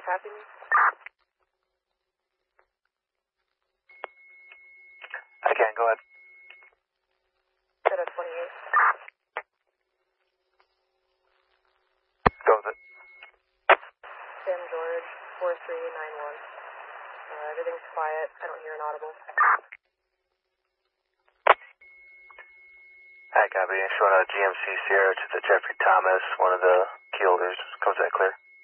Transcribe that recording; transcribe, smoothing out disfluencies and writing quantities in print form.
copy me? I can, go ahead. Set at 28. Go with it. Sam George, 4391. Everything's quiet. I don't hear an audible. Hi, copy. Showing a GMC Sierra to the Jeffrey Thomas, one of the key holders. Comes that clear?